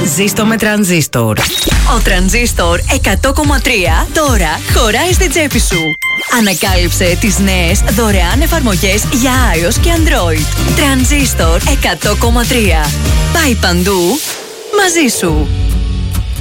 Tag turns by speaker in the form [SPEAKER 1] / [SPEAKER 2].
[SPEAKER 1] Ζήστο με τρανζίστορ. Ο τρανζίστορ 100,3 τώρα χωράει στην τσέπη σου. Ανακάλυψε τις νέες δωρεάν εφαρμογές για iOS και Android. Τρανζίστορ 100,3. Πάει παντού μαζί σου.